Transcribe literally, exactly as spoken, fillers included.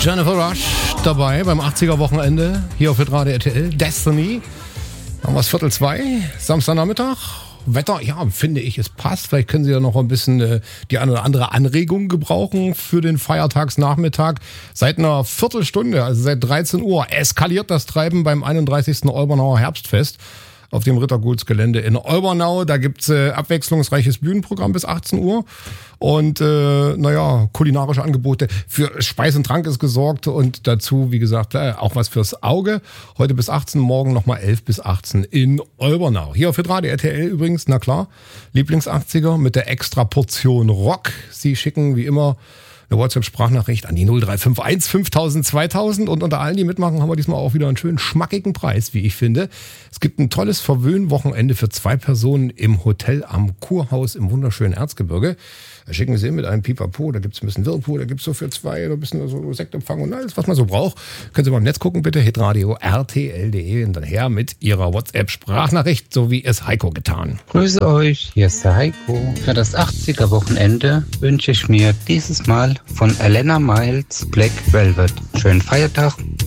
Jennifer Rush dabei beim achtziger-Wochenende hier auf Hitradio R T L. Destiny. Haben wir es Viertel zwei, Samstagnachmittag. Wetter, ja, finde ich, es passt. Vielleicht können Sie ja noch ein bisschen äh, die eine oder andere Anregung gebrauchen für den Feiertagsnachmittag. Seit einer Viertelstunde, also seit dreizehn Uhr, eskaliert das Treiben beim einunddreißigsten Olbernauer Herbstfest auf dem Rittergutsgelände in Olbernau. Da gibt's äh, abwechslungsreiches Bühnenprogramm bis achtzehn Uhr und äh, naja, kulinarische Angebote. Für Speis und Trank ist gesorgt und dazu, wie gesagt, äh, auch was fürs Auge. Heute bis achtzehn, morgen nochmal elf bis achtzehn in Olbernau. Hier auf Hitradio R T L übrigens, na klar, Lieblings-achtziger mit der extra Portion Rock. Sie schicken wie immer eine WhatsApp-Sprachnachricht an die null drei fünf eins fünftausend zweitausend und unter allen, die mitmachen, haben wir diesmal auch wieder einen schönen schmackigen Preis, wie ich finde. Es gibt ein tolles Verwöhnwochenende für zwei Personen im Hotel am Kurhaus im wunderschönen Erzgebirge. Da schicken Sie mit einem Pipapo, da gibt's ein bisschen Whirlpool, da gibt's so für zwei, da ein bisschen so Sektempfang und alles, was man so braucht. Können Sie mal im Netz gucken, bitte, hitradio R T L punkt de und dann her mit Ihrer WhatsApp-Sprachnachricht, so wie es Heiko getan. Grüße euch, hier ist der Heiko. Für das achtziger-Wochenende wünsche ich mir dieses Mal von Elena Miles Black Velvet. Schönen Feiertag.